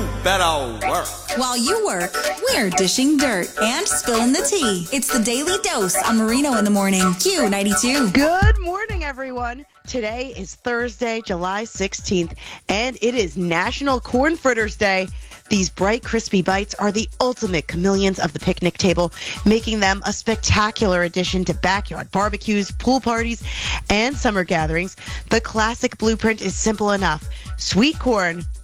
better work. While you work, we're dishing dirt and spilling the tea. It's the Daily Dose on Marino in the Morning, Q92. Good morning, everyone. Today is Thursday, July 16th, and it is National Corn Fritters Day. These bright, crispy bites are the ultimate chameleons of the picnic table, making them a spectacular addition to backyard barbecues, pool parties, and summer gatherings. The classic blueprint is simple enough. Sweet corn,